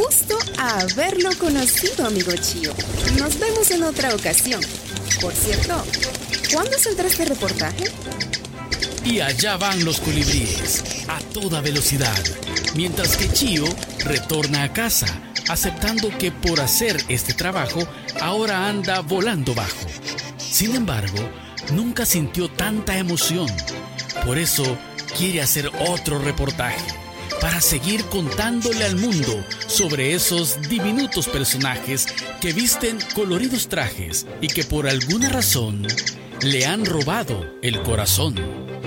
gusto haberlo conocido, amigo Chío. Nos vemos en otra ocasión. Por cierto, ¿cuándo saldrá este reportaje? Y allá van los colibríes, a toda velocidad, mientras que Chío retorna a casa, aceptando que por hacer este trabajo, ahora anda volando bajo. Sin embargo, nunca sintió tanta emoción. Por eso, quiere hacer otro reportaje, para seguir contándole al mundo sobre esos diminutos personajes que visten coloridos trajes y que por alguna razón le han robado el corazón.